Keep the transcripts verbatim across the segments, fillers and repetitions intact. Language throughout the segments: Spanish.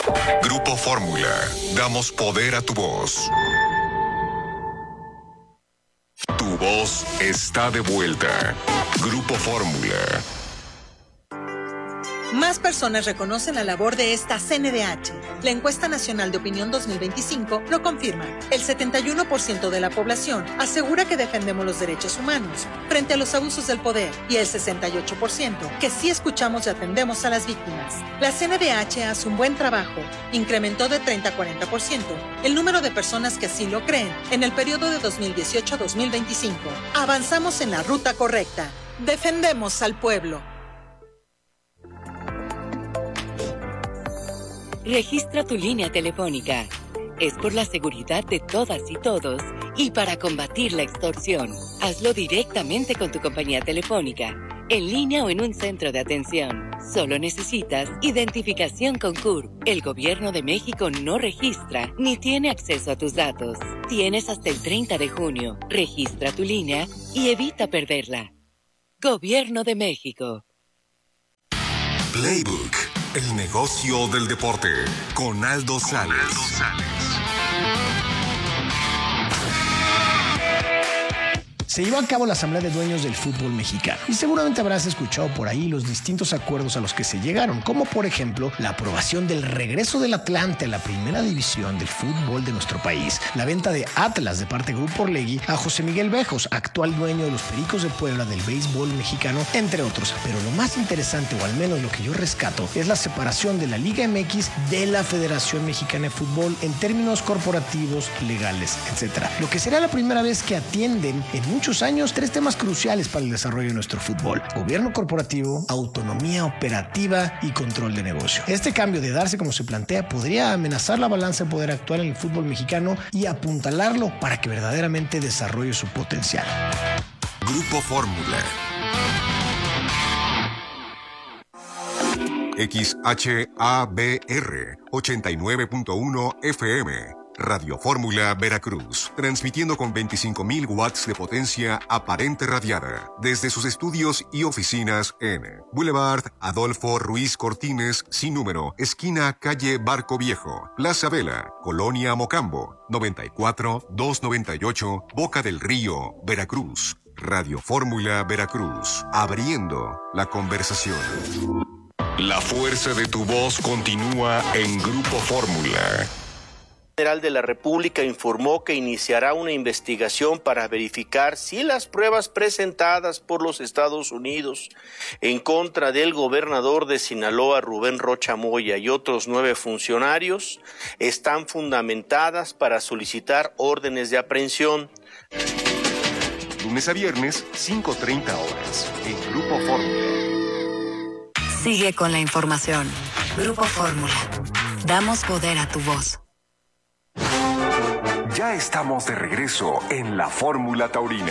Grupo Fórmula. Damos poder a tu voz. Tu voz está de vuelta. Grupo Fórmula. Más personas reconocen la labor de esta C N D H. La encuesta nacional de opinión dos mil veinticinco lo confirma. El setenta y uno por ciento de la población asegura que defendemos los derechos humanos frente a los abusos del poder y el sesenta y ocho por ciento que sí escuchamos y atendemos a las víctimas. La C N D H hace un buen trabajo. Incrementó de treinta a cuarenta por ciento el número de personas que así lo creen en el periodo de dos mil dieciocho a dos mil veinticinco. Avanzamos en la ruta correcta. Defendemos al pueblo. Registra tu línea telefónica. Es por la seguridad de todas y todos y para combatir la extorsión. Hazlo directamente con tu compañía telefónica, en línea o en un centro de atención. Solo necesitas identificación con C U R P. El Gobierno de México no registra ni tiene acceso a tus datos. Tienes hasta el treinta de junio. Registra tu línea y evita perderla. Gobierno de México. Playbook. El negocio del deporte, con Aldo Sales. Aldo Sales. Se llevó a cabo la Asamblea de Dueños del Fútbol Mexicano y seguramente habrás escuchado por ahí los distintos acuerdos a los que se llegaron, como por ejemplo la aprobación del regreso del Atlante a la primera división del fútbol de nuestro país, la venta de Atlas de parte de Grupo Orlegui a José Miguel Bejos, actual dueño de los Pericos de Puebla del béisbol mexicano, entre otros. Pero lo más interesante, o al menos lo que yo rescato, es la separación de la Liga M X de la Federación Mexicana de Fútbol en términos corporativos, legales, etcétera. Lo que será la primera vez que atienden en muchos años tres temas cruciales para el desarrollo de nuestro fútbol: gobierno corporativo, autonomía operativa y control de negocio. Este cambio, de darse como se plantea, podría amenazar la balanza de poder actual en el fútbol mexicano y apuntalarlo para que verdaderamente desarrolle su potencial. Grupo Fórmula. X H A B R ochenta y nueve punto uno F M. Radio Fórmula Veracruz, transmitiendo con veinticinco mil watts de potencia aparente radiada desde sus estudios y oficinas en Boulevard Adolfo Ruiz Cortines, sin número, esquina calle Barco Viejo, Plaza Vela, Colonia Mocambo, noventa y cuatro doscientos noventa y ocho, Boca del Río, Veracruz. Radio Fórmula Veracruz, abriendo la conversación. La fuerza de tu voz continúa en Grupo Fórmula. General de la República informó que iniciará una investigación para verificar si las pruebas presentadas por los Estados Unidos en contra del gobernador de Sinaloa, Rubén Rocha Moya, y otros nueve funcionarios están fundamentadas para solicitar órdenes de aprehensión. Lunes a viernes, cinco treinta horas, en Grupo Fórmula. Sigue con la información. Grupo Fórmula. Damos poder a tu voz. Ya estamos de regreso en la Fórmula Taurina.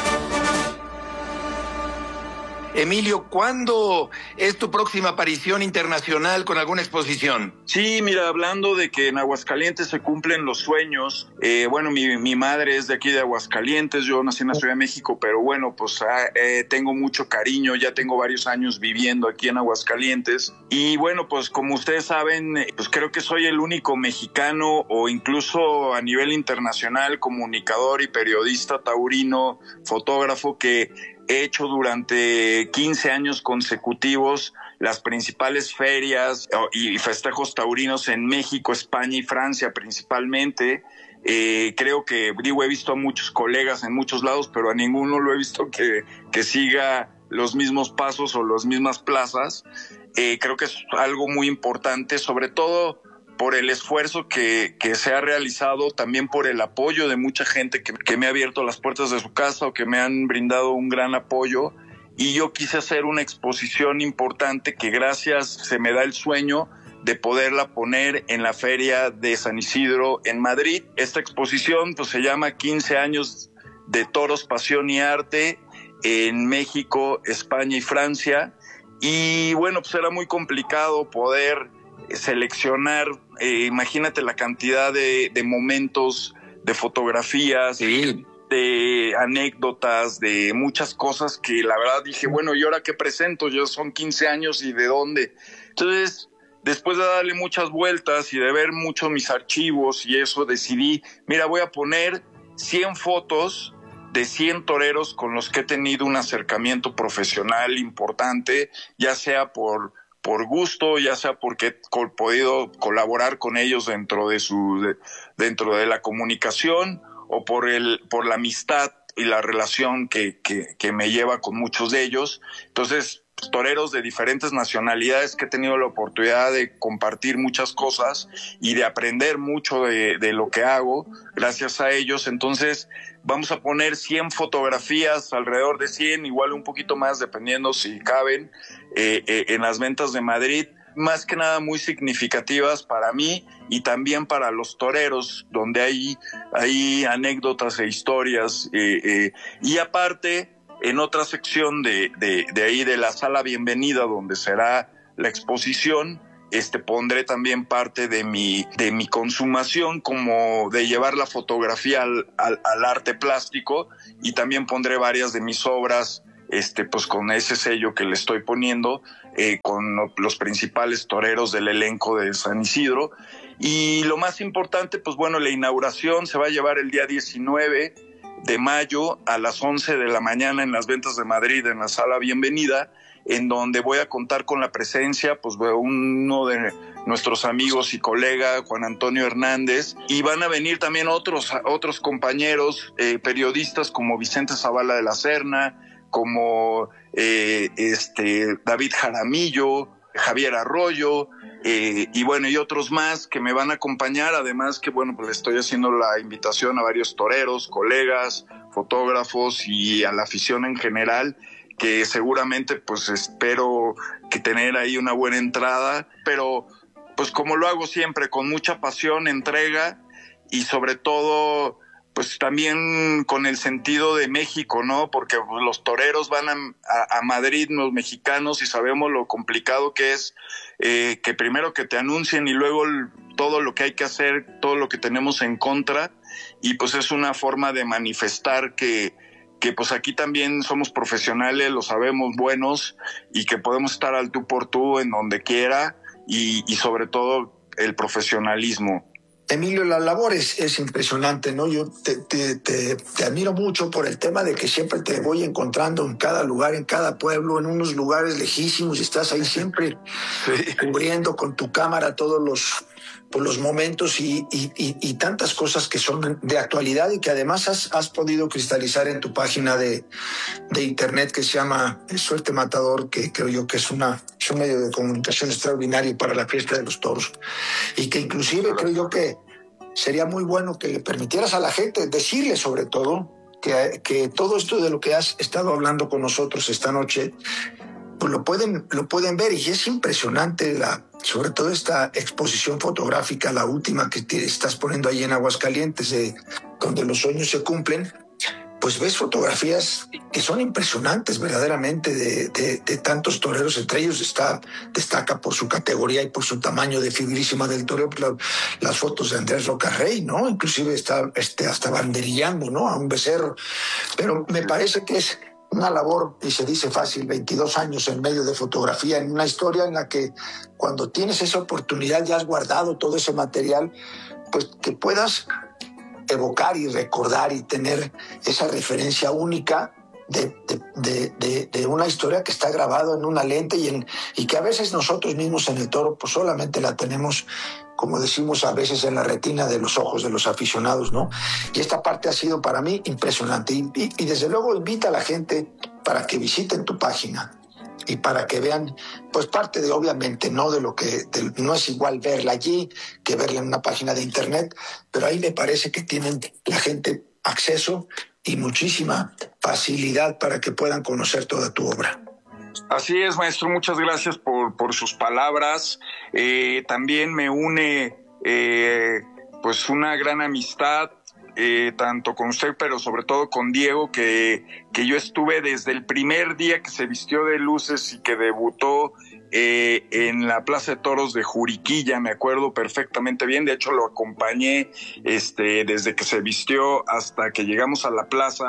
Emilio, ¿cuándo es tu próxima aparición internacional con alguna exposición? Sí, mira, hablando de que en Aguascalientes se cumplen los sueños, eh, bueno, mi, mi madre es de aquí de Aguascalientes, yo nací en la Ciudad de México, pero bueno, pues eh, tengo mucho cariño, ya tengo varios años viviendo aquí en Aguascalientes, y bueno, pues como ustedes saben, pues creo que soy el único mexicano o incluso a nivel internacional comunicador y periodista taurino, fotógrafo que he hecho durante quince años consecutivos las principales ferias y festejos taurinos en México, España y Francia principalmente. Eh, creo que, digo, he visto a muchos colegas en muchos lados, pero a ninguno lo he visto que, que siga los mismos pasos o las mismas plazas. Eh, creo que es algo muy importante, sobre todo por el esfuerzo que, que se ha realizado, también por el apoyo de mucha gente que, que me ha abierto las puertas de su casa o que me han brindado un gran apoyo. Y yo quise hacer una exposición importante que gracias se me da el sueño de poderla poner en la Feria de San Isidro en Madrid. Esta exposición pues se llama quince años de toros, pasión y arte en México, España y Francia. Y bueno, pues era muy complicado poder seleccionar, eh, imagínate la cantidad de, de momentos, de fotografías, sí, de anécdotas, de muchas cosas que la verdad dije, bueno, ¿y ahora qué presento? Yo son quince años y ¿de dónde? Entonces después de darle muchas vueltas y de ver mucho mis archivos y eso, decidí, mira, voy a poner cien fotos de cien toreros con los que he tenido un acercamiento profesional importante, ya sea por, por gusto, ya sea porque he podido colaborar con ellos dentro de su, de, dentro de la comunicación, o por el, por la amistad y la relación que, que, que me lleva con muchos de ellos. Entonces, pues, toreros de diferentes nacionalidades que he tenido la oportunidad de compartir muchas cosas y de aprender mucho de, de lo que hago gracias a ellos. Entonces, vamos a poner cien fotografías, alrededor de cien, igual un poquito más, dependiendo si caben, eh, eh, en las ventas de Madrid, más que nada muy significativas para mí y también para los toreros, donde hay, hay anécdotas e historias, eh, eh, y aparte, en otra sección de, de, de ahí de la sala bienvenida, donde será la exposición, este, pondré también parte de mi, de mi consumación, como de llevar la fotografía al, al, al arte plástico, y también pondré varias de mis obras, este, pues con ese sello que le estoy poniendo, eh, con los principales toreros del elenco de San Isidro. Y lo más importante, pues bueno, la inauguración se va a llevar el día diecinueve de mayo a las once de la mañana en las ventas de Madrid, en la sala bienvenida, en donde voy a contar con la presencia, pues uno de nuestros amigos y colega, Juan Antonio Hernández, y van a venir también otros, otros compañeros eh, periodistas como Vicente Zavala de la Serna, como eh, este David Jaramillo, Javier Arroyo, eh, y bueno, y otros más que me van a acompañar. Además que bueno, pues le estoy haciendo la invitación a varios toreros, colegas, fotógrafos y a la afición en general, que seguramente pues espero que tener ahí una buena entrada, pero pues como lo hago siempre, con mucha pasión, entrega y sobre todo pues también con el sentido de México, ¿no? Porque los toreros van a, a, a Madrid, los mexicanos, y sabemos lo complicado que es eh, que primero que te anuncien y luego el, todo lo que hay que hacer, todo lo que tenemos en contra, y pues es una forma de manifestar que, que pues aquí también somos profesionales, lo sabemos, buenos, y que podemos estar al tú por tú en donde quiera, y, y sobre todo el profesionalismo. Emilio, la labor es, es impresionante, ¿no? Yo te, te, te, te admiro mucho por el tema de que siempre te voy encontrando en cada lugar, en cada pueblo, en unos lugares lejísimos, y estás ahí siempre sí. cubriendo con tu cámara todos los, pues, los momentos y, y, y, y tantas cosas que son de actualidad y que además has, has podido cristalizar en tu página de, de internet que se llama Suerte Matador, que creo yo que es, una, es un medio de comunicación extraordinario para la fiesta de los toros, y que inclusive creo yo que sería muy bueno que le permitieras a la gente decirle, sobre todo, que, que todo esto de lo que has estado hablando con nosotros esta noche, pues lo pueden, lo pueden ver, y es impresionante, la, sobre todo esta exposición fotográfica, la última que te estás poniendo ahí en Aguascalientes, de, donde los sueños se cumplen. Pues ves fotografías que son impresionantes verdaderamente de, de, de tantos toreros. Entre ellos está, destaca por su categoría y por su tamaño de figurísima del toreo, la, las fotos de Andrés Rocarrey, ¿no? Inclusive está este, hasta banderillando, ¿no? A un becerro. Pero me parece que es una labor, y se dice fácil, veintidós años en medio de fotografía, en una historia en la que cuando tienes esa oportunidad, ya has guardado todo ese material, pues que puedas evocar y recordar y tener esa referencia única de, de, de, de, de una historia que está grabada en una lente y, en, y que a veces nosotros mismos en el toro pues solamente la tenemos, como decimos a veces, en la retina de los ojos de los aficionados, ¿no? Y esta parte ha sido para mí impresionante, y, y, y desde luego invita a la gente para que visiten tu página y para que vean, pues parte de, obviamente, no de lo que, de, no es igual verla allí que verla en una página de internet, pero ahí me parece que tienen la gente acceso y muchísima facilidad para que puedan conocer toda tu obra. Así es, maestro, muchas gracias por, por sus palabras. Eh, también me une eh, pues una gran amistad, Eh, tanto con usted, pero sobre todo con Diego, que, que yo estuve desde el primer día que se vistió de luces y que debutó eh, en la Plaza de Toros de Juriquilla, me acuerdo perfectamente bien. De hecho, lo acompañé este, desde que se vistió hasta que llegamos a la plaza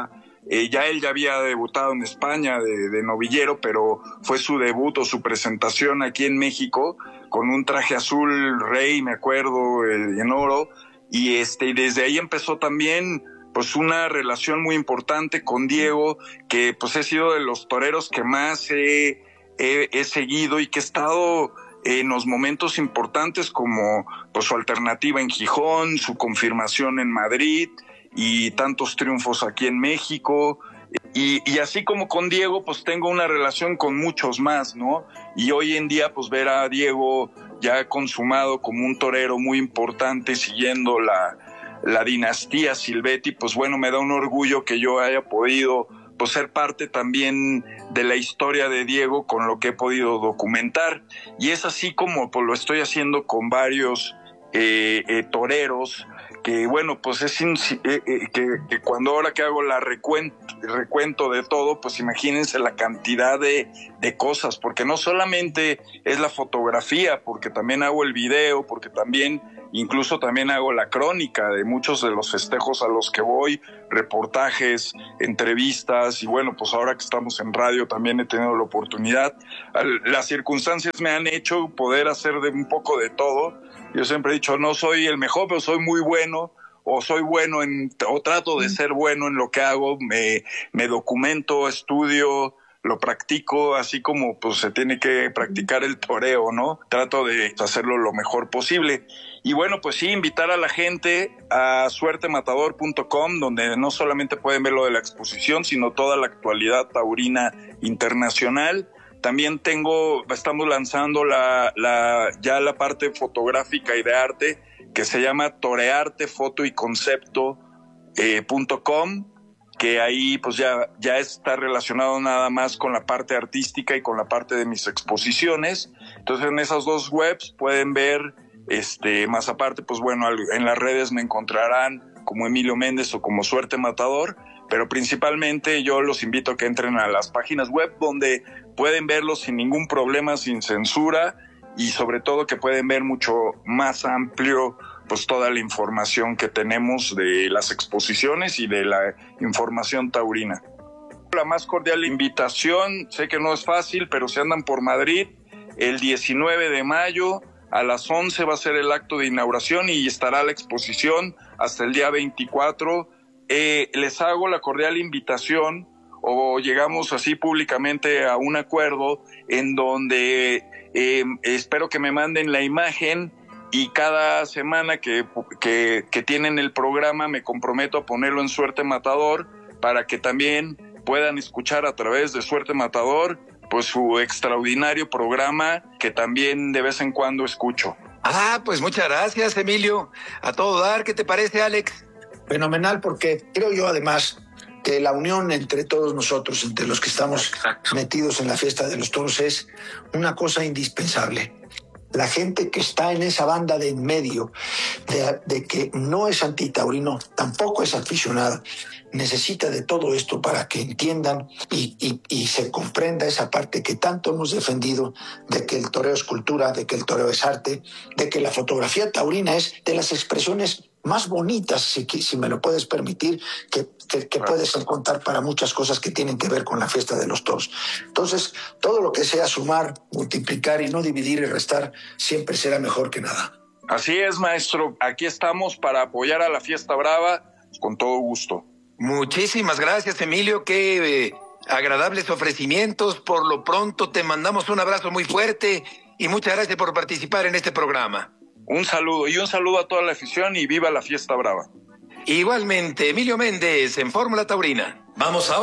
Eh, ya él ya había debutado en España de, de novillero, pero fue su debut o su presentación aquí en México con un traje azul rey, me acuerdo, eh, en oro. Y este, y desde ahí empezó también pues una relación muy importante con Diego, que pues he sido de los toreros que más he, he, he seguido y que he estado en los momentos importantes como pues su alternativa en Gijón, su confirmación en Madrid y tantos triunfos aquí en México. Y, y así como con Diego, pues tengo una relación con muchos más, ¿no? Y hoy en día, pues ver a Diego ya consumado como un torero muy importante, siguiendo la, la dinastía Silvetti, pues bueno, me da un orgullo que yo haya podido pues ser parte también de la historia de Diego con lo que he podido documentar. Y es así como pues lo estoy haciendo con varios eh, eh, toreros, que bueno, pues es in, eh, eh, que, que cuando ahora que hago la recuento, recuento de todo, pues imagínense la cantidad de, de cosas, porque no solamente es la fotografía, porque también hago el video, porque también, incluso también hago la crónica de muchos de los festejos a los que voy, reportajes, entrevistas, y bueno, pues ahora que estamos en radio también he tenido la oportunidad. Las circunstancias me han hecho poder hacer de un poco de todo. Yo siempre he dicho, no soy el mejor, pero soy muy bueno, o soy bueno en, o trato de ser bueno en lo que hago, me, me documento, estudio, lo practico, así como pues se tiene que practicar el toreo, ¿no? Trato de hacerlo lo mejor posible. Y bueno, pues sí, invitar a la gente a suerte matador punto com, donde no solamente pueden ver lo de la exposición, sino toda la actualidad taurina internacional. También tengo, estamos lanzando la, la, ya la parte fotográfica y de arte, que se llama torearte foto y concepto eh, punto com, que ahí pues ya, ya está relacionado nada más con la parte artística y con la parte de mis exposiciones. Entonces en esas dos webs pueden ver, este, más aparte, pues bueno, en las redes me encontrarán como Emilio Méndez o como Suerte Matador, pero principalmente yo los invito a que entren a las páginas web donde pueden verlos sin ningún problema, sin censura, y sobre todo que pueden ver mucho más amplio pues toda la información que tenemos de las exposiciones y de la información taurina. La más cordial invitación, sé que no es fácil, pero si andan por Madrid, el diecinueve de mayo a las once va a ser el acto de inauguración y estará la exposición hasta el día veinticuatro. Eh, les hago la cordial invitación, o llegamos así públicamente a un acuerdo en donde eh, espero que me manden la imagen, y cada semana que, que, que tienen el programa me comprometo a ponerlo en Suerte Matador para que también puedan escuchar a través de Suerte Matador pues su extraordinario programa que también de vez en cuando escucho. Ah, pues muchas gracias, Emilio. A todo dar, ¿qué te parece, Alex? Fenomenal, porque creo yo además que la unión entre todos nosotros, entre los que estamos Exacto. metidos en la fiesta de los toros, es una cosa indispensable. La gente que está en esa banda de en medio, de, de que no es antitaurino, tampoco es aficionado, necesita de todo esto para que entiendan y, y, y se comprenda esa parte que tanto hemos defendido, de que el toreo es cultura, de que el toreo es arte, de que la fotografía taurina es de las expresiones más bonitas, si, si me lo puedes permitir, que, que, que puedes encontrar para muchas cosas que tienen que ver con la fiesta de los toros. Entonces, todo lo que sea sumar, multiplicar y no dividir y restar, siempre será mejor que nada. Así es, maestro. Aquí estamos para apoyar a la Fiesta Brava con todo gusto. Muchísimas gracias, Emilio. Qué eh, agradables ofrecimientos. Por lo pronto te mandamos un abrazo muy fuerte y muchas gracias por participar en este programa. Un saludo y un saludo a toda la afición y viva la Fiesta Brava. Igualmente, Emilio Méndez en Fórmula Taurina. Vamos ahora.